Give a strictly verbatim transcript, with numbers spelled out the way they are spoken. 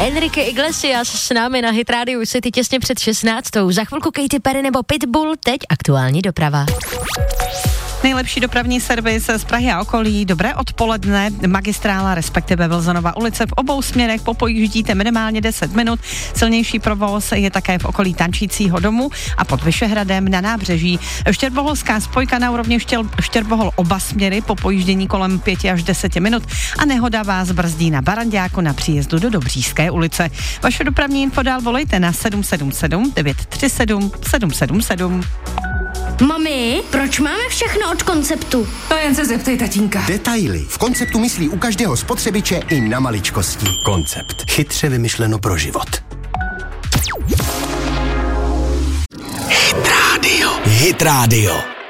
Enrique Iglesias s námi na Hit Radio City těsně před šestnáctou. Za chvilku Katy Perry nebo Pitbull, teď aktuální doprava. Nejlepší dopravní servis z Prahy a okolí. Dobré odpoledne. Magistrála, respektive Wilsonova ulice v obou směrech popojíždíte minimálně deset minut. Silnější provoz je také v okolí Tančícího domu a pod Vyšehradem na nábřeží. Štěrboholská spojka na úrovni Štěl, Štěrbohol oba směry po pojíždění kolem pěti až deseti minut a nehoda vás brzdí na Baranďáku na příjezdu do Dobříšské ulice. Vaše dopravní info dál volejte na sedm sedm sedm devět tři sedm sedm sedm sedm. Mami, proč máme všechno od Konceptu? To jen se zeptej tatínka. Detaily. V Konceptu myslí u každého spotřebiče i na maličkosti. Koncept. Chytře vymyšleno pro život. Hit Radio. Hit Radio.